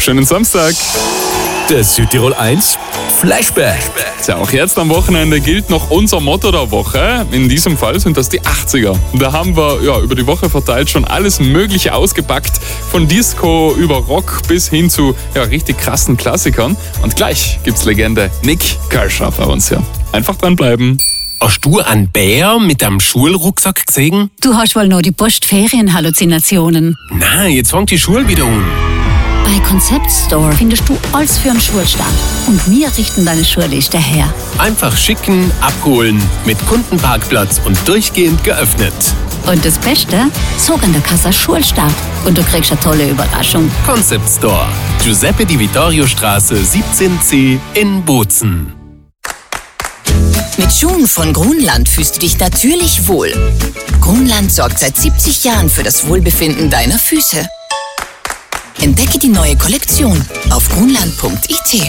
schönen Samstag. Der Südtirol 1 Flashback. Tja, auch jetzt am Wochenende gilt noch unser Motto der Woche. In diesem Fall sind das die 80er. Da haben wir über die Woche verteilt schon alles Mögliche ausgepackt. Von Disco über Rock bis hin zu richtig krassen Klassikern. Und gleich gibt's Legende Nick Kershaw bei uns hier. Einfach dranbleiben. Hast du einen Bär mit einem Schulrucksack gesehen? Du hast wohl noch die Postferienhalluzinationen. Nein, jetzt fängt die Schule wieder an. Bei Concept Store findest du alles für einen Schulstart. Und wir richten deine Schulliste her. Einfach schicken, abholen, mit Kundenparkplatz und durchgehend geöffnet. Und das Beste? Sogar an der Kasse Schulstart. Und du kriegst eine tolle Überraschung. Concept Store. Giuseppe Di Vittorio Straße 17C in Bozen. Mit Schuhen von Grunland fühlst du dich natürlich wohl. Grunland sorgt seit 70 Jahren für das Wohlbefinden deiner Füße. Entdecke die neue Kollektion auf grunland.it.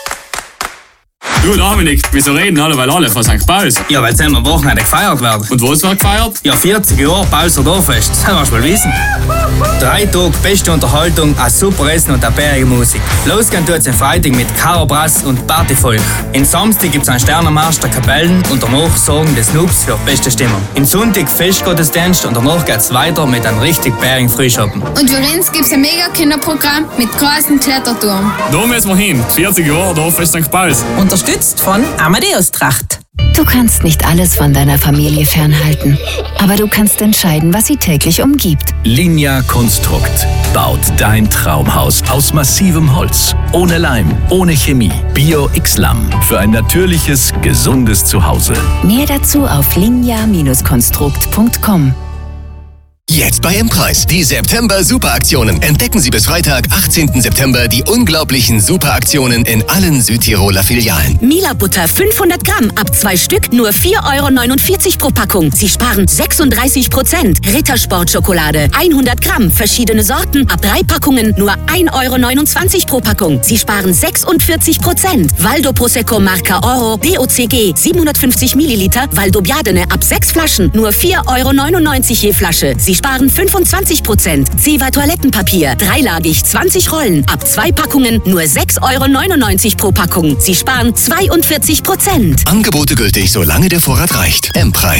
Du Dominik, wieso reden alle, weil alle von St. Pauls? Ja, weil es am Wochenende gefeiert wird. Und wo ist wird gefeiert? Ja, 40 Jahre Paulser Dorffest, das willst du mal wissen. 3 Tage beste Unterhaltung, ein super Essen und eine bärige Musik. Losgehen tut's am Freitag mit Karo Brass und Partyvolk. Am Samstag gibt's einen Sternenmarsch der Kapellen und danach sorgen des Noobs für beste Stimmung. Am Sonntag Festgottesdienst und danach geht's weiter mit einem richtig bärigen Frühschoppen. Und für uns gibt's ein mega Kinderprogramm mit großen Kletterturm. Da müssen wir hin, 40 Jahre Dorffest St. Pauls. Unterstützt von Amadeus Tracht. Du kannst nicht alles von deiner Familie fernhalten, aber du kannst entscheiden, was sie täglich umgibt. Linja Konstrukt baut dein Traumhaus aus massivem Holz, ohne Leim, ohne Chemie, Bio-X-Lamm für ein natürliches, gesundes Zuhause. Mehr dazu auf linja-konstrukt.com. Jetzt bei M-Preis die September-Superaktionen. Entdecken Sie bis Freitag, 18. September, die unglaublichen Superaktionen in allen Südtiroler Filialen. Mila-Butter 500 Gramm ab 2 Stück, nur 4,49 € pro Packung. Sie sparen 36%. Rittersport-Schokolade 100 Gramm, verschiedene Sorten, ab 3 Packungen, nur 1,29 € pro Packung. Sie sparen 46%. Valdo Prosecco Marca Oro DOCG 750 Milliliter, Valdo Biadene ab 6 Flaschen, nur 4,99 € je Flasche. Sie sparen 25%. Zewa Toilettenpapier, dreilagig 20 Rollen, ab 2 Packungen, nur 6,99 € pro Packung. Sie sparen 42%. Angebote gültig, solange der Vorrat reicht. M-Preis.